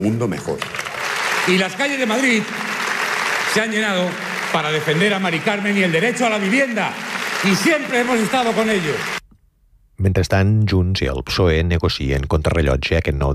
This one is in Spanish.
mundo mejor. Y las calles de Madrid se han llenado para defender a Mari Carmen y el derecho a la vivienda. Y siempre hemos estado con ellos. Mentrestant, Junts i el PSOE negocien contrarrellotge aquest nou